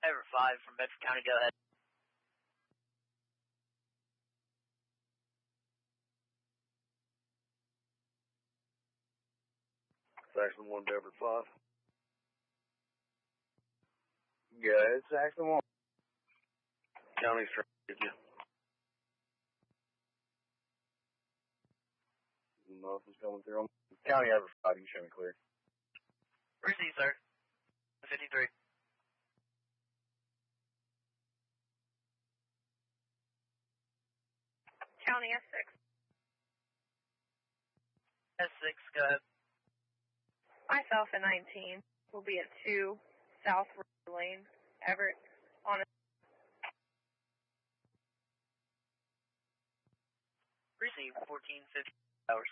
Everett 5 from Bedford County, go ahead. Saxon 1, Bedford 5. Good, Saxon 1. County's trying to get you. Nothing's coming through. County Everett 5, you can show me clear. Receive, sir. 53. County S6. S6, go ahead. Myself at 19 will be at 2 South River Lane, Everett, on a... Receive 1450 hours.